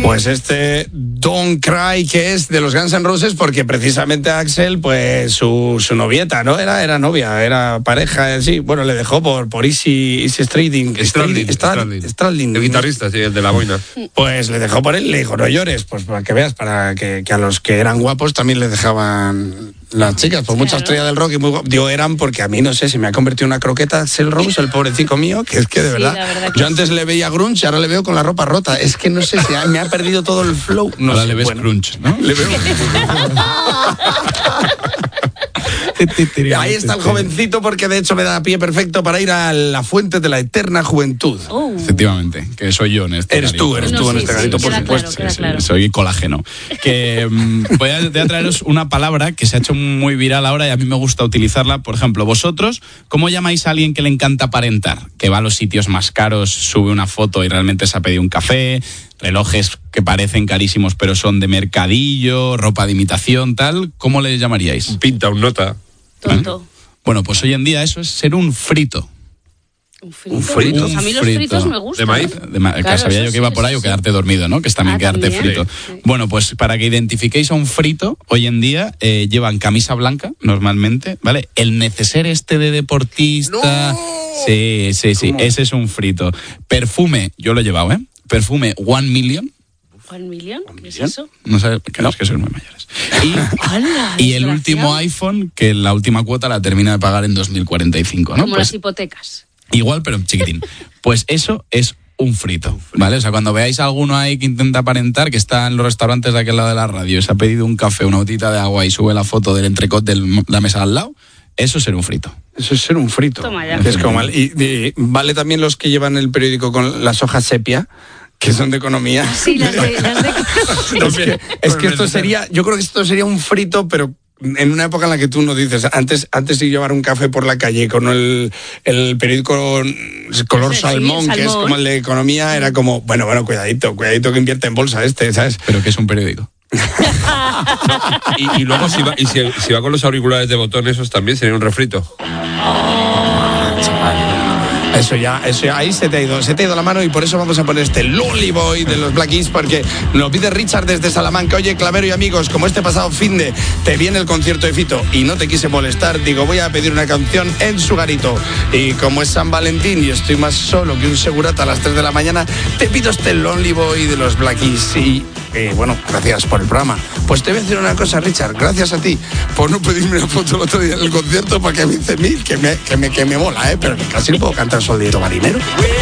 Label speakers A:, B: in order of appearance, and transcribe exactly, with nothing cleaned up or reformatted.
A: Pues este Don't Cry, que es de los Guns N' Roses, porque precisamente Axl, pues su, su novieta, ¿no? Era, era novia, era pareja, sí. Bueno, le dejó por, por Easy, Easy Strading.
B: Stradlin, Stradlin.
A: Stradlin.
B: El guitarrista, sí, el de la boina.
A: Pues le dejó por él, le dijo, no llores, pues para que veas, para que, que a los que eran guapos también les dejaban las chicas, por mucha estrella del rock y muy guapo. Digo, eran porque a mí, no sé, se me ha convertido en una croqueta Axl Rose, el pobrecito mío, que es que de verdad,
C: sí, verdad que
A: yo antes le veía grunge, ahora le veo con la ropa rota. Es que no sé si ha, me ha perdido todo el flow. No
D: ahora
A: sé,
D: le ves
A: bueno,
D: crunch, ¿no?
A: Le veo. Ahí está el jovencito, porque de hecho me da pie perfecto para ir a la fuente de la eterna juventud.
C: Oh.
D: Efectivamente, que soy yo en este
A: Eres
D: garito.
A: tú, eres
C: No,
A: tú en
C: sí,
A: este
C: sí,
A: garito, por
C: queda
A: supuesto.
C: claro, queda
D: Sí, sí,
C: claro.
D: soy colágeno. Que mm, voy, a, voy a traeros una palabra que se ha hecho muy viral ahora y a mí me gusta utilizarla. Por ejemplo, vosotros, ¿cómo llamáis a alguien que le encanta aparentar? Que va a los sitios más caros, sube una foto y realmente se ha pedido un café, relojes que parecen carísimos pero son de mercadillo, ropa de imitación, tal. ¿Cómo le llamaríais?
B: Pinta, un nota.
C: Tonto.
D: Bueno, pues hoy en día eso es ser un frito.
C: Un frito.
D: Un frito.
C: Pues a mí los
D: Un
C: fritos
D: frito.
C: me gustan.
B: ¿De maíz?
D: De ma-
C: Claro,
D: sabía
C: eso
D: yo que
C: sí,
D: iba por ahí
C: eso
D: o
C: sí.
D: quedarte dormido, ¿no? Que es también
C: Ah,
D: quedarte
C: también.
D: frito.
C: Sí.
D: Bueno, pues para que identifiquéis a un frito, hoy en día eh, llevan camisa blanca, normalmente, ¿vale? El neceser este de deportista.
B: ¡No!
D: Sí, sí, sí,
A: ¿Cómo?
D: ese es un frito. Perfume, yo lo he llevado, ¿eh? Perfume One Million.
C: ¿One million? ¿Qué es eso?
D: No sé, que no, es que sois muy mayores. Y,
C: ¡Hala,
D: y el
C: desgraciado!
D: último iPhone, que la última cuota la termina de pagar en dos mil cuarenta y cinco, ¿no?
C: Como
D: Pues
C: las hipotecas.
D: igual, pero chiquitín. Pues eso es un frito, ¿vale? O sea, cuando veáis a alguno ahí que intenta aparentar, que está en los restaurantes de aquel lado de la radio, se ha pedido un café, una botita de agua y sube la foto del entrecot de la mesa al lado, eso es ser un frito.
A: Eso es ser un frito.
C: Toma ya.
A: Es como mal. Y, y vale también los que llevan el periódico con las hojas sepia, que son de economía.
C: Sí, las de... Las de...
A: Es que, es que esto sería, yo creo que esto sería un frito, pero en una época en la que tú no dices, antes, antes de llevar un café por la calle con el, el periódico color
C: Sí,
A: salmón, que es
C: salmón.
A: como el de economía, era como, bueno, bueno, cuidadito, cuidadito que invierte en bolsa este, ¿sabes?
D: Pero que es un periódico.
B: Y, y luego si va, y si, si va con los auriculares de botón, esos también sería un refrito.
A: Eso ya, eso ya, ahí se te ha ido, se te ha ido la mano, y por eso vamos a poner este Lonely Boy de los Black Keys, porque nos pide Richard desde Salamanca. Oye, Clavero y amigos, como este pasado finde te viene el concierto de Fito y no te quise molestar, digo, voy a pedir una canción en su garito. Y como es San Valentín y estoy más solo que un segurata a las tres de la mañana, te pido este Lonely Boy de los Black Keys. Y eh, bueno, gracias por el programa. Pues te voy a decir una cosa, Richard, gracias a ti por no pedirme una foto el otro día en el concierto, porque me hice mil, que me, que me, que me mola, ¿eh? Pero que casi no puedo cantar Soldado Marinero.